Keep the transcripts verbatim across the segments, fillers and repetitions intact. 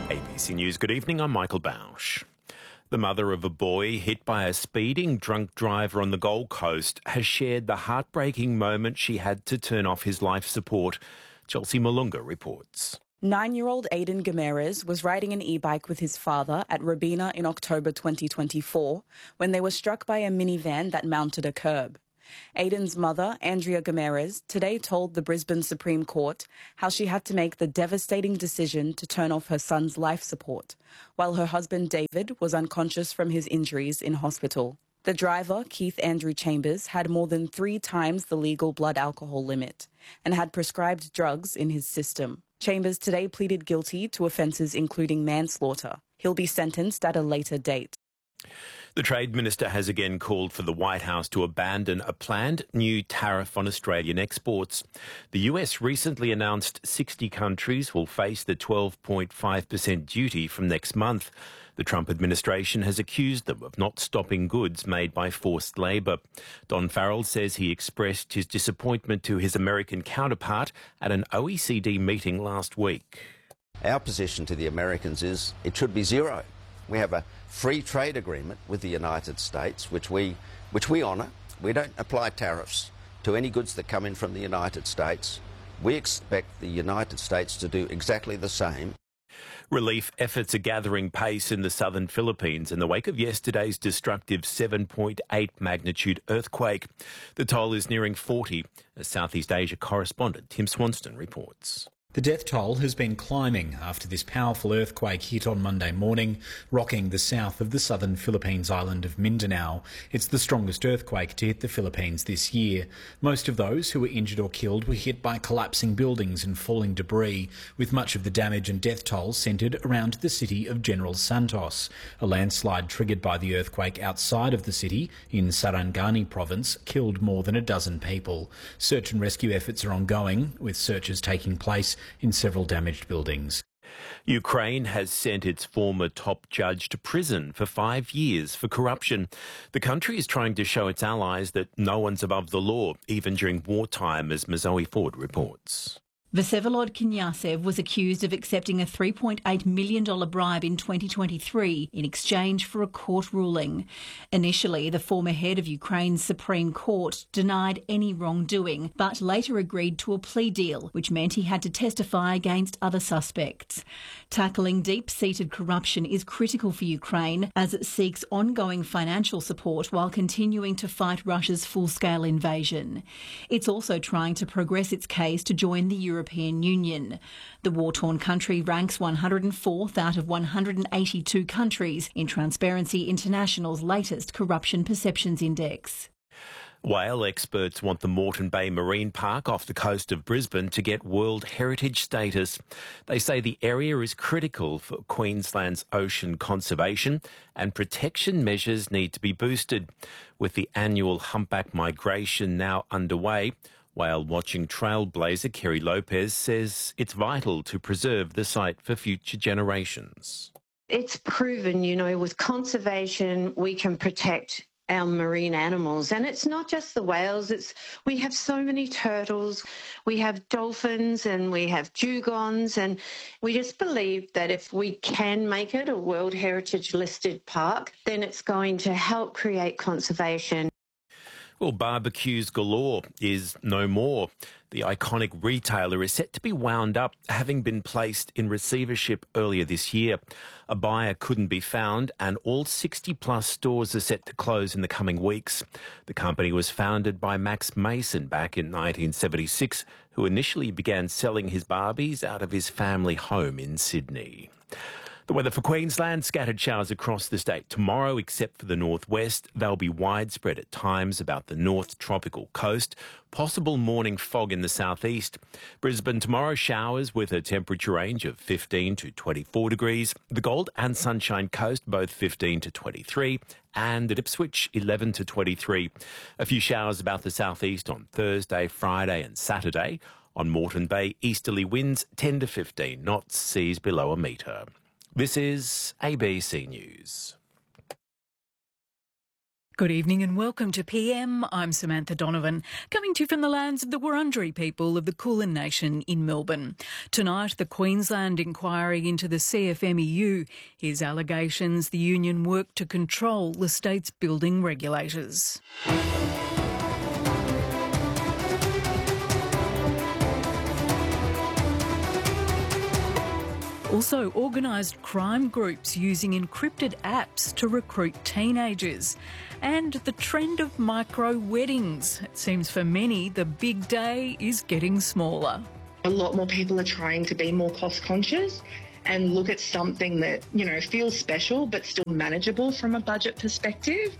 A B C News, good evening, I'm Michael Bausch. The mother of a boy hit by a speeding drunk driver on the Gold Coast has shared the heartbreaking moment she had to turn off his life support. Chelsea Malunga reports. Nine-year-old Aiden Gamerez was riding an e-bike with his father at Robina in October twenty twenty-four when they were struck by a minivan that mounted a curb. Aiden's mother, Andrea Gamerez, today told the Brisbane Supreme Court how she had to make the devastating decision to turn off her son's life support, while her husband David was unconscious from his injuries in hospital. The driver, Keith Andrew Chambers, had more than three times the legal blood alcohol limit and had prescribed drugs in his system. Chambers today pleaded guilty to offences including manslaughter. He'll be sentenced at a later date. The Trade Minister has again called for the White House to abandon a planned new tariff on Australian exports. The U S recently announced sixty countries will face the twelve point five percent duty from next month. The Trump administration has accused them of not stopping goods made by forced labour. Don Farrell says he expressed his disappointment to his American counterpart at an O E C D meeting last week. Our position to the Americans is it should be zero. We have a free trade agreement with the United States, which we, which we honour. We don't apply tariffs to any goods that come in from the United States. We expect the United States to do exactly the same. Relief efforts are gathering pace in the southern Philippines in the wake of yesterday's destructive seven point eight magnitude earthquake. The toll is nearing forty, as Southeast Asia correspondent Tim Swanston reports. The death toll has been climbing after this powerful earthquake hit on Monday morning, rocking the south of the southern Philippines island of Mindanao. It's the strongest earthquake to hit the Philippines this year. Most of those who were injured or killed were hit by collapsing buildings and falling debris, with much of the damage and death toll centred around the city of General Santos. A landslide triggered by the earthquake outside of the city, in Sarangani province, killed more than a dozen people. Search and rescue efforts are ongoing, with searches taking place in several damaged buildings. Ukraine has sent its former top judge to prison for five years for corruption. The country is trying to show its allies that no one's above the law, even during wartime, as Mazoe Ford reports. Vsevolod Knyazev was accused of accepting a three point eight million dollars bribe in twenty twenty-three in exchange for a court ruling. Initially, the former head of Ukraine's Supreme Court denied any wrongdoing, but later agreed to a plea deal, which meant he had to testify against other suspects. Tackling deep-seated corruption is critical for Ukraine as it seeks ongoing financial support while continuing to fight Russia's full-scale invasion. It's also trying to progress its case to join the European European Union. The war-torn country ranks one hundred fourth out of one hundred eighty-two countries in Transparency International's latest Corruption Perceptions Index. Whale experts want the Moreton Bay Marine Park off the coast of Brisbane to get World Heritage status. They say the area is critical for Queensland's ocean conservation and protection measures need to be boosted. With the annual humpback migration now underway, whale-watching trailblazer Kerry Lopez says it's vital to preserve the site for future generations. It's proven, you know, with conservation we can protect our marine animals. And it's not just the whales, it's we have so many turtles, we have dolphins and we have dugongs, and we just believe that if we can make it a World Heritage listed park, then it's going to help create conservation. Well, Barbecues Galore is no more. The iconic retailer is set to be wound up, having been placed in receivership earlier this year. A buyer couldn't be found and all sixty plus stores are set to close in the coming weeks. The company was founded by Max Mason back in nineteen seventy-six, who initially began selling his Barbies out of his family home in Sydney. The weather for Queensland, scattered showers across the state tomorrow, except for the northwest. They'll be widespread at times about the north tropical coast. Possible morning fog in the southeast. Brisbane tomorrow, showers with a temperature range of fifteen to twenty-four degrees. The Gold and Sunshine Coast, both fifteen to twenty-three. And at Ipswich, eleven to twenty-three. A few showers about the southeast on Thursday, Friday and Saturday. On Moreton Bay, easterly winds ten to fifteen knots, seas below a metre. This is A B C News. Good evening and welcome to P M. I'm Samantha Donovan, coming to you from the lands of the Wurundjeri people of the Kulin Nation in Melbourne. Tonight, the Queensland inquiry into the C F M E U. Here's allegations the union worked to control the state's building regulators. Also, organised crime groups using encrypted apps to recruit teenagers. And the trend of micro-weddings. It seems for many the big day is getting smaller. A lot more people are trying to be more cost conscious and look at something that, you know, feels special but still manageable from a budget perspective.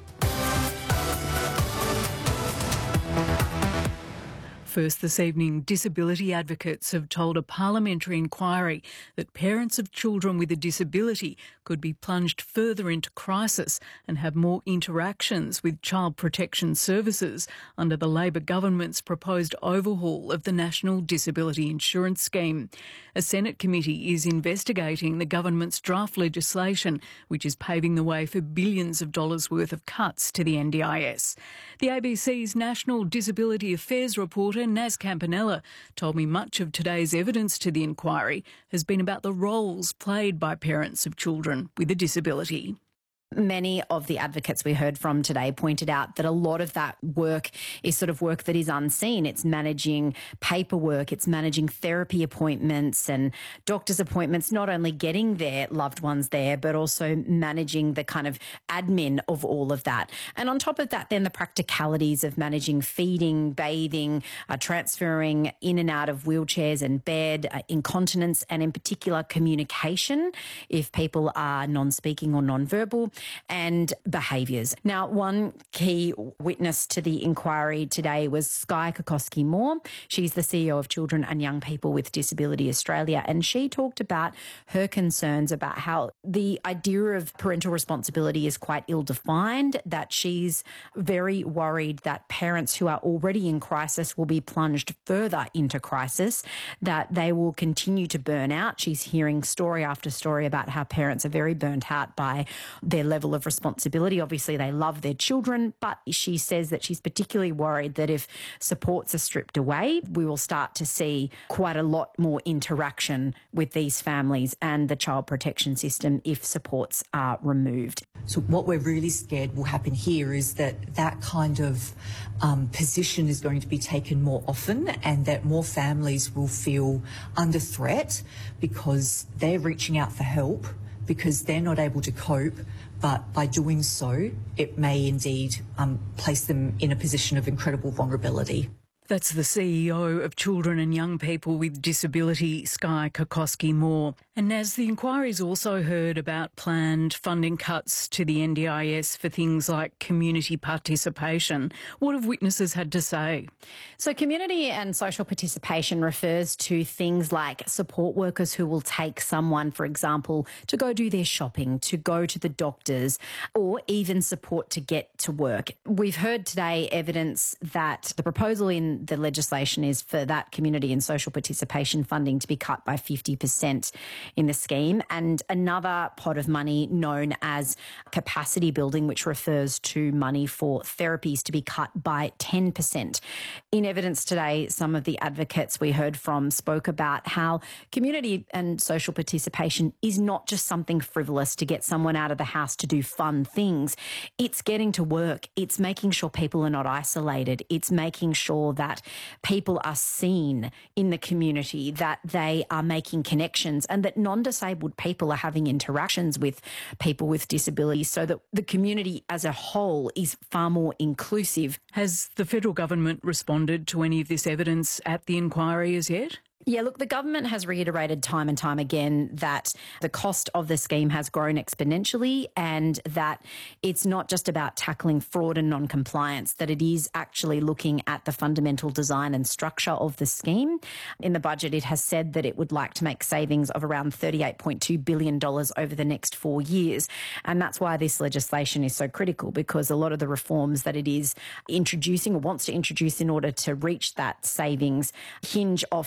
First this evening, disability advocates have told a parliamentary inquiry that parents of children with a disability could be plunged further into crisis and have more interactions with child protection services under the Labor government's proposed overhaul of the National Disability Insurance Scheme. A Senate committee is investigating the government's draft legislation, which is paving the way for billions of dollars worth of cuts to the N D I S. The A B C's National Disability Affairs reporter Naz Campanella told me much of today's evidence to the inquiry has been about the roles played by parents of children with a disability. Many of the advocates we heard from today pointed out that a lot of that work is sort of work that is unseen. It's managing paperwork, it's managing therapy appointments and doctor's appointments, not only getting their loved ones there, but also managing the kind of admin of all of that. And on top of that, then the practicalities of managing feeding, bathing, uh, transferring in and out of wheelchairs and bed, uh, incontinence, and in particular communication, if people are non-speaking or non-verbal, and behaviours. Now, one key witness to the inquiry today was Skye Kokoski-Moore. She's the C E O of Children and Young People with Disability Australia, and she talked about her concerns about how the idea of parental responsibility is quite ill-defined, that she's very worried that parents who are already in crisis will be plunged further into crisis, that they will continue to burn out. She's hearing story after story about how parents are very burnt out by their level of responsibility. Obviously, they love their children, but she says that she's particularly worried that if supports are stripped away, we will start to see quite a lot more interaction with these families and the child protection system if supports are removed. So what we're really scared will happen here is that that kind of um, position is going to be taken more often, and that more families will feel under threat because they're reaching out for help because they're not able to cope. But by doing so, it may indeed um, place them in a position of incredible vulnerability. That's the C E O of Children and Young People with Disability, Skye Kokoski-Moore. And as the inquiry's also heard about planned funding cuts to the N D I S for things like community participation, what have witnesses had to say? So community and social participation refers to things like support workers who will take someone, for example, to go do their shopping, to go to the doctors, or even support to get to work. We've heard today evidence that the proposal in the legislation is for that community and social participation funding to be cut by fifty percent in the scheme, and another pot of money known as capacity building, which refers to money for therapies, to be cut by ten percent. In evidence today, some of the advocates we heard from spoke about how community and social participation is not just something frivolous to get someone out of the house to do fun things. It's getting to work. It's making sure people are not isolated. It's making sure that that people are seen in the community, that they are making connections, and that non-disabled people are having interactions with people with disabilities, so that the community as a whole is far more inclusive. Has the federal government responded to any of this evidence at the inquiry as yet? Yeah, look, the government has reiterated time and time again that the cost of the scheme has grown exponentially, and that it's not just about tackling fraud and non-compliance, that it is actually looking at the fundamental design and structure of the scheme. In the budget, it has said that it would like to make savings of around thirty-eight point two billion dollars over the next four years. And that's why this legislation is so critical, because a lot of the reforms that it is introducing or wants to introduce in order to reach that savings hinge off this legislation.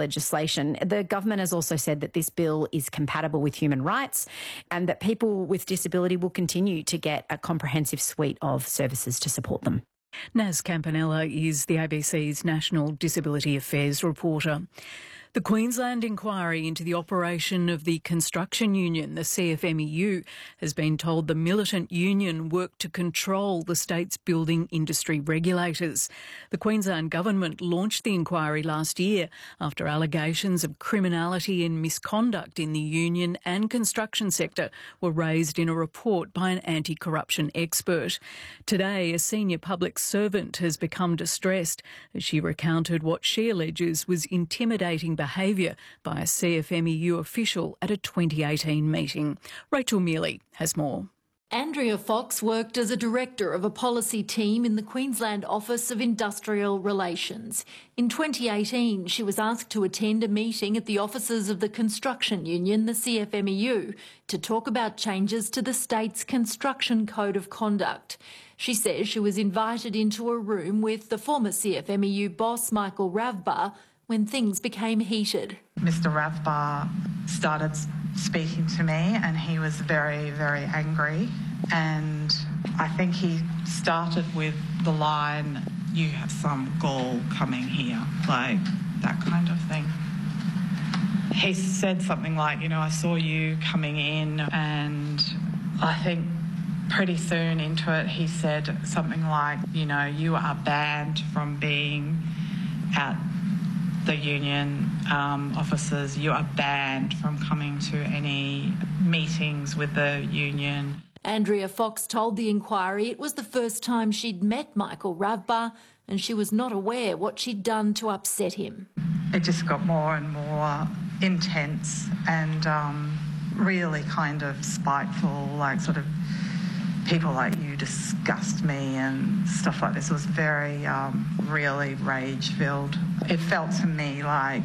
legislation. The government has also said that this bill is compatible with human rights and that people with disability will continue to get a comprehensive suite of services to support them. Naz Campanella is the A B C's National Disability Affairs reporter. The Queensland inquiry into the operation of the construction union, the C F M E U, has been told the militant union worked to control the state's building industry regulators. The Queensland government launched the inquiry last year after allegations of criminality and misconduct in the union and construction sector were raised in a report by an anti-corruption expert. Today, a senior public servant has become distressed as she recounted what she alleges was intimidating behaviour by a C F M E U official at a twenty eighteen meeting. Rachel Mealy has more. Andrea Fox worked as a director of a policy team in the Queensland Office of Industrial Relations. In twenty eighteen, she was asked to attend a meeting at the offices of the construction union, the C F M E U, to talk about changes to the state's construction code of conduct. She says she was invited into a room with the former C F M E U boss, Michael Ravbar, when things became heated. Mister Ravbar started speaking to me and he was very, very angry. And I think he started with the line, "You have some gall coming here," like that kind of thing. He said something like, you know, "I saw you coming in," and I think pretty soon into it he said something like, you know, "You are banned from being at the union um, offices. You are banned from coming to any meetings with the union." Andrea Fox told the inquiry it was the first time she'd met Michael Ravbar and she was not aware what she'd done to upset him. It just got more and more intense and um, really kind of spiteful, like sort of people like "you disgust me" and stuff like this. It was very, um, really rage-filled. It felt to me like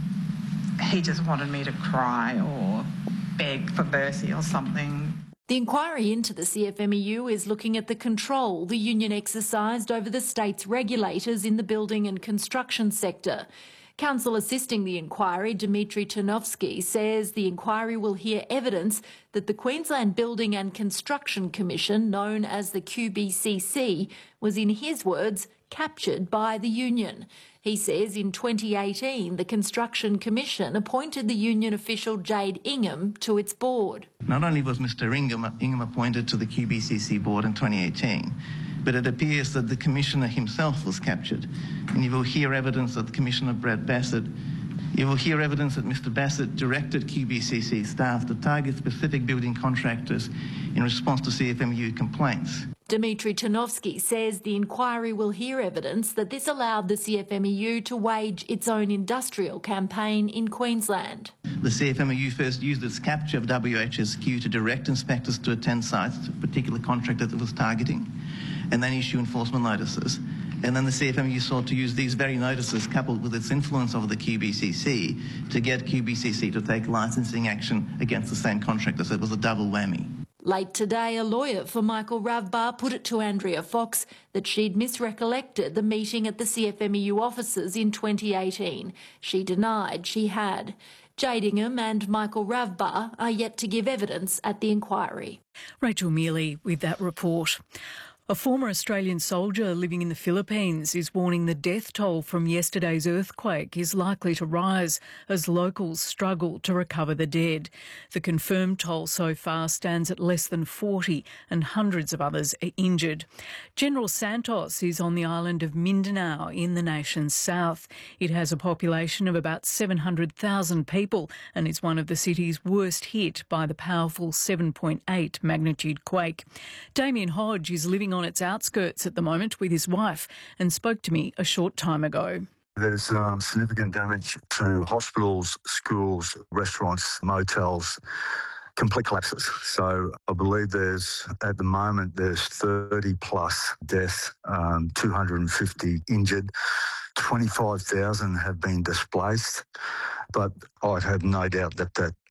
he just wanted me to cry or beg for mercy or something. The inquiry into the C F M E U is looking at the control the union exercised over the state's regulators in the building and construction sector. Counsel assisting the inquiry, Dmitry Ternovsky, says the inquiry will hear evidence that the Queensland Building and Construction Commission, known as the Q B C C, was, in his words, captured by the union. He says in twenty eighteen, the Construction Commission appointed the union official Jade Ingham to its board. Not only was Mister Ingham, Ingham appointed to the Q B C C board in twenty eighteen, but it appears that the Commissioner himself was captured. And you will hear evidence that Commissioner Brett Bassett, you will hear evidence that Mister Bassett directed Q B C C staff to target specific building contractors in response to C F M E U complaints. Dmitry Ternovsky says the inquiry will hear evidence that this allowed the C F M E U to wage its own industrial campaign in Queensland. The C F M E U first used its capture of W H S Q to direct inspectors to attend sites to a particular contractor that it was targeting, and then issue enforcement notices. And then the C F M E U sought to use these very notices, coupled with its influence over the Q B C C, to get Q B C C to take licensing action against the same contractor. So it was a double whammy. Late today, a lawyer for Michael Ravbar put it to Andrea Fox that she'd misrecollected the meeting at the C F M E U offices in twenty eighteen. She denied she had. Jade Ingham and Michael Ravbar are yet to give evidence at the inquiry. Rachel Mealy with that report. A former Australian soldier living in the Philippines is warning the death toll from yesterday's earthquake is likely to rise as locals struggle to recover the dead. The confirmed toll so far stands at less than forty and hundreds of others are injured. General Santos is on the island of Mindanao in the nation's south. It has a population of about seven hundred thousand people and is one of the cities worst hit by the powerful seven point eight magnitude quake. Damien Hodge is living on its outskirts at the moment with his wife and spoke to me a short time ago. There's um, significant damage to hospitals, schools, restaurants, motels, complete collapses. So I believe there's, at the moment, there's thirty plus deaths, um, two hundred fifty injured, twenty-five thousand have been displaced. But I'd have no doubt that that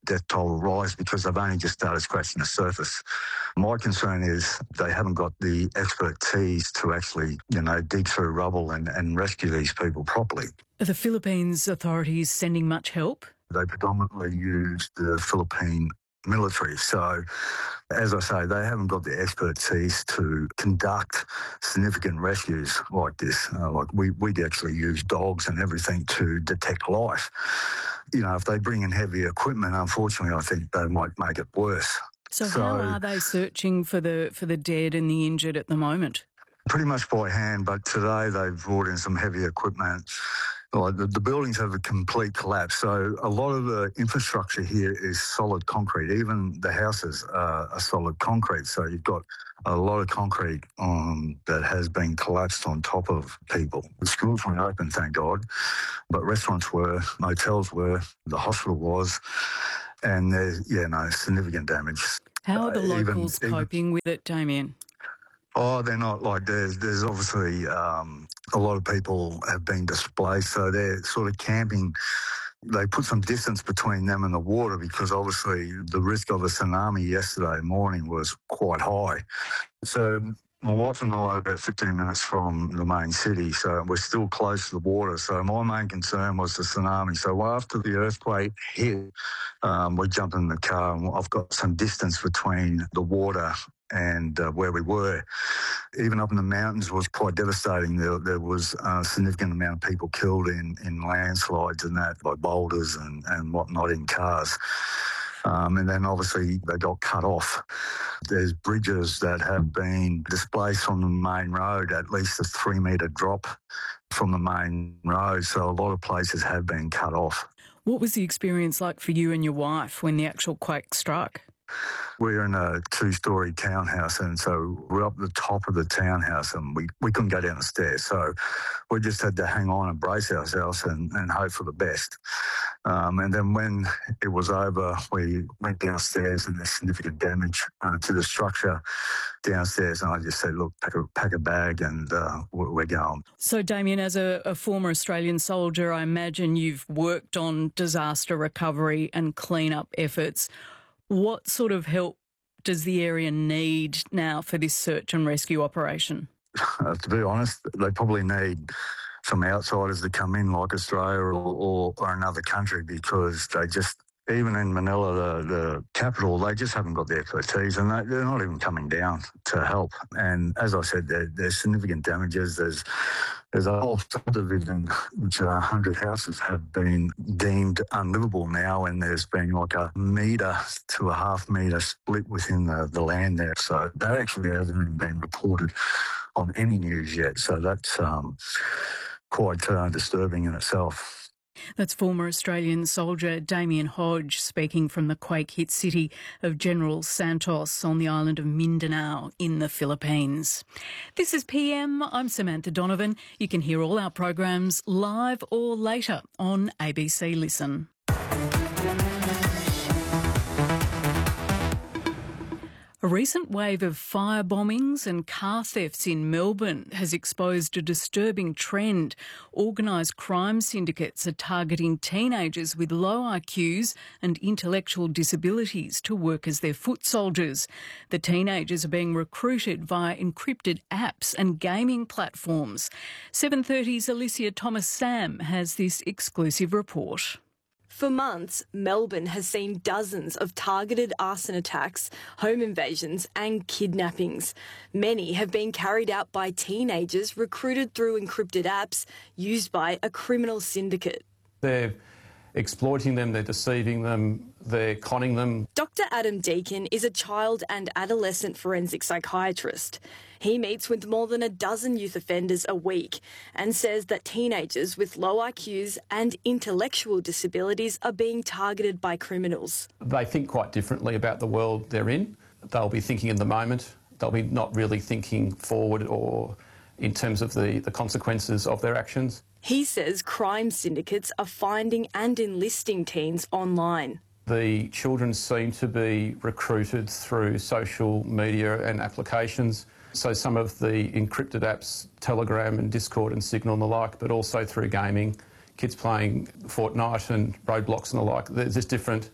death toll will rise because they've only just started scratching the surface. My concern is they haven't got the expertise to actually, you know, dig through rubble and, and rescue these people properly. Are the Philippines authorities sending much help? They predominantly use the Philippine military. So, as I say, they haven't got the expertise to conduct significant rescues like this. Uh, like we, we'd actually use dogs and everything to detect life. You know, if they bring in heavy equipment, unfortunately, I think they might make it worse. So, so how are they searching for the for the dead and the injured at the moment? Pretty much by hand, but today they've brought in some heavy equipment. Like the, the buildings have a complete collapse, so a lot of the infrastructure here is solid concrete. Even the houses are, are solid concrete, so you've got a lot of concrete um, that has been collapsed on top of people. The schools weren't open, thank God, but restaurants were, motels were, the hospital was, and there's, yeah, no, significant damage. How are the Uh, even- locals even- coping with it, Damien? Oh, they're not like there's there's obviously um, a lot of people have been displaced, so they're sort of camping. They put some distance between them and the water because obviously the risk of a tsunami yesterday morning was quite high. So my wife and I are about fifteen minutes from the main city, so we're still close to the water. So my main concern was the tsunami. So after the earthquake hit, um, we jumped in the car and I've got some distance between the water and uh, where we were. Even up in the mountains was quite devastating. There, there was a significant amount of people killed in, in landslides and that, by boulders and, and whatnot in cars. Um, and then obviously they got cut off. There's bridges that have been displaced from the main road, at least a three metre drop from the main road. So a lot of places have been cut off. What was the experience like for you and your wife when the actual quake struck? We're in a two-storey townhouse, and so we're up the top of the townhouse, and we, we couldn't go down the stairs. So we just had to hang on and brace ourselves and, and hope for the best. Um, and then when it was over, we went downstairs, and there's significant damage uh, to the structure downstairs. And I just said, look, pack a, pack a bag, and uh, we're going. So, Damien, as a, a former Australian soldier, I imagine you've worked on disaster recovery and clean-up efforts. What sort of help does the area need now for this search and rescue operation? Uh, to be honest, they probably need some outsiders to come in, like Australia or, or, or another country, because they just, even in Manila, the, the capital, they just haven't got the expertise, and they, they're not even coming down to help. And as I said, there, there's significant damages. There's There's a whole subdivision, which are one hundred houses, have been deemed unlivable now, and there's been like a metre to a half metre split within the, the land there. So that actually hasn't even been reported on any news yet. So that's um, quite uh, disturbing in itself. That's former Australian soldier Damien Hodge speaking from the quake-hit city of General Santos on the island of Mindanao in the Philippines. This is P M. I'm Samantha Donovan. You can hear all our programs live or later on A B C Listen. A recent wave of fire bombings and car thefts in Melbourne has exposed a disturbing trend. Organised crime syndicates are targeting teenagers with low I Qs and intellectual disabilities to work as their foot soldiers. The teenagers are being recruited via encrypted apps and gaming platforms. seven thirty's Alicia Thomas-Sam has this exclusive report. For months, Melbourne has seen dozens of targeted arson attacks, home invasions and kidnappings. Many have been carried out by teenagers recruited through encrypted apps used by a criminal syndicate. They're exploiting them, they're deceiving them, they're conning them. Doctor Adam Deakin is a child and adolescent forensic psychiatrist. He meets with more than a dozen youth offenders a week and says that teenagers with low I Qs and intellectual disabilities are being targeted by criminals. They think quite differently about the world they're in. They'll be thinking in the moment. They'll be not really thinking forward or in terms of the, the consequences of their actions. He says crime syndicates are finding and enlisting teens online. The children seem to be recruited through social media and applications. So some of the encrypted apps, Telegram and Discord and Signal and the like, but also through gaming, kids playing Fortnite and Roblox and the like. There's just different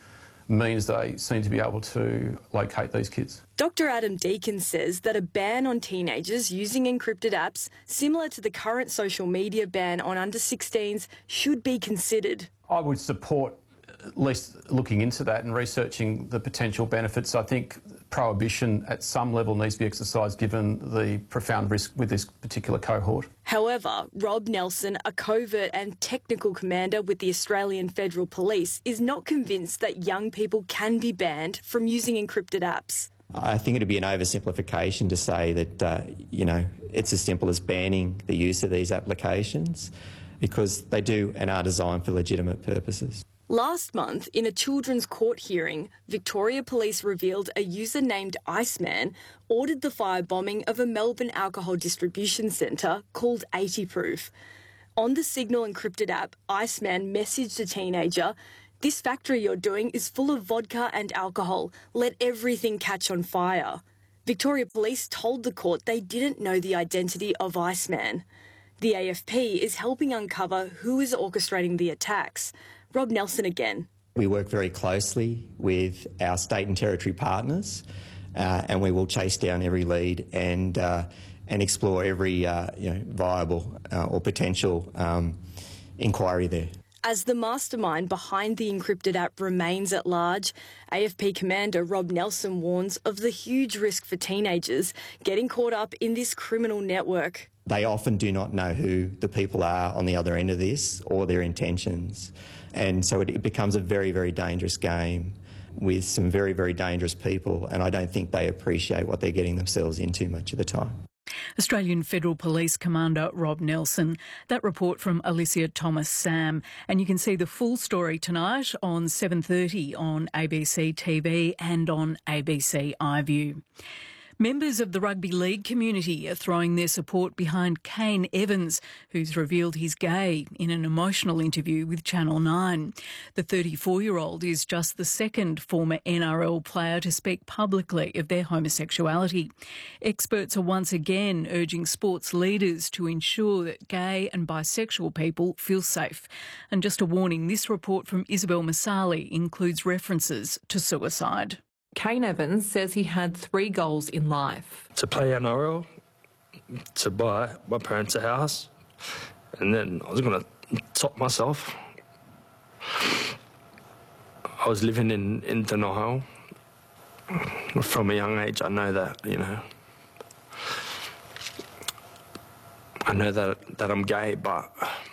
means they seem to be able to locate these kids. Doctor Adam Deacon says that a ban on teenagers using encrypted apps, similar to the current social media ban on under sixteens, should be considered. I would support at least looking into that and researching the potential benefits. I think prohibition at some level needs to be exercised given the profound risk with this particular cohort. However, Rob Nelson, a covert and technical commander with the Australian Federal Police, is not convinced that young people can be banned from using encrypted apps. I think it would be an oversimplification to say that, uh, you know, it's as simple as banning the use of these applications, because they do and are designed for legitimate purposes. Last month, in a children's court hearing, Victoria Police revealed a user named Iceman ordered the firebombing of a Melbourne alcohol distribution centre called eighty proof. On the Signal encrypted app, Iceman messaged a teenager, "This factory you're doing is full of vodka and alcohol. Let everything catch on fire." Victoria Police told the court they didn't know the identity of Iceman. The A F P is helping uncover who is orchestrating the attacks. Rob Nelson again. We work very closely with our state and territory partners, uh, and we will chase down every lead and uh, and explore every uh, you know, viable uh, or potential um, inquiry there. As the mastermind behind the encrypted app remains at large, A F P Commander Rob Nelson warns of the huge risk for teenagers getting caught up in this criminal network. They often do not know who the people are on the other end of this or their intentions. And so it, it becomes a very, very dangerous game with some very, very dangerous people, and I don't think they appreciate what they're getting themselves into much of the time. Australian Federal Police Commander Rob Nelson. That report from Alicia Thomas-Sam. And you can see the full story tonight on seven thirty on A B C T V and on A B C iView. Members of the rugby league community are throwing their support behind Kane Evans, who's revealed he's gay in an emotional interview with Channel nine. The thirty-four-year-old is just the second former N R L player to speak publicly of their homosexuality. Experts are once again urging sports leaders to ensure that gay and bisexual people feel safe. And just a warning, this report from Isabel Masali includes references to suicide. Kane Evans says he had three goals in life. To play N R L, to buy my parents a house, and then I was going to top myself. I was living in, in denial. From a young age, I know that, you know, I know that, that I'm gay, but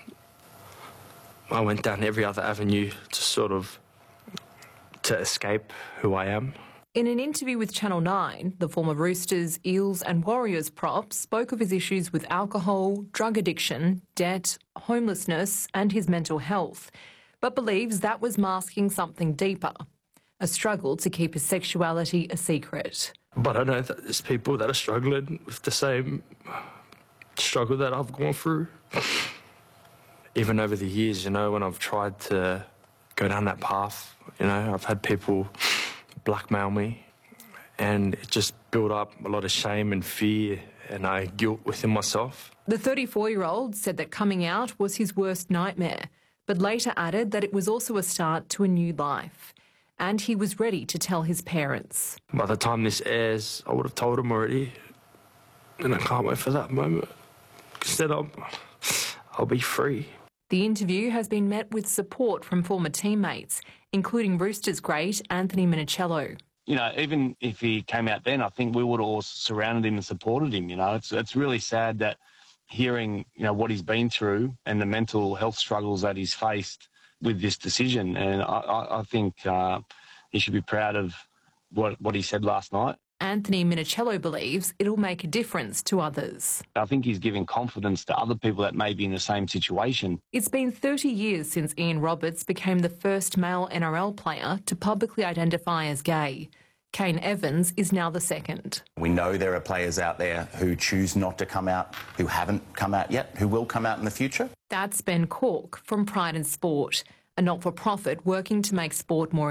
I went down every other avenue to sort of, to escape who I am. In an interview with Channel nine, the former Roosters, Eels and Warriors prop spoke of his issues with alcohol, drug addiction, debt, homelessness and his mental health, but believes that was masking something deeper, a struggle to keep his sexuality a secret. But I know that there's people that are struggling with the same struggle that I've gone through. Even over the years, you know, when I've tried to go down that path, you know, I've had people blackmail me, and it just built up a lot of shame and fear and uh, guilt within myself. The thirty-four-year-old said that coming out was his worst nightmare, but later added that it was also a start to a new life, and he was ready to tell his parents. By the time this airs, I would have told them already, and I can't wait for that moment, because then I'll, I'll be free. The interview has been met with support from former teammates, including Roosters great Anthony Minichiello. You know, even if he came out then, I think we would have all surrounded him and supported him. You know, it's it's really sad that hearing, you know, what he's been through and the mental health struggles that he's faced with this decision. And I, I, I think uh, he should be proud of what, what he said last night. Anthony Minichiello believes it'll make a difference to others. I think he's giving confidence to other people that may be in the same situation. It's been thirty years since Ian Roberts became the first male N R L player to publicly identify as gay. Kane Evans is now the second. We know there are players out there who choose not to come out, who haven't come out yet, who will come out in the future. That's Ben Cork from Pride in Sport, a not-for-profit working to make sport more